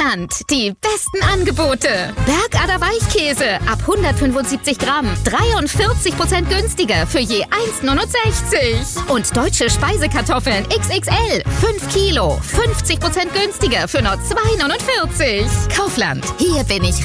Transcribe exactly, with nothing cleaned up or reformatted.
Kaufland. Die besten Angebote. Bergader Weichkäse ab hundertfünfundsiebzig Gramm. dreiundvierzig Prozent günstiger für je eins Komma neunundsechzig. Und deutsche Speisekartoffeln X X L. fünf Kilo. fünfzig Prozent günstiger für nur zwei Komma neunundvierzig. Kaufland. Hier bin ich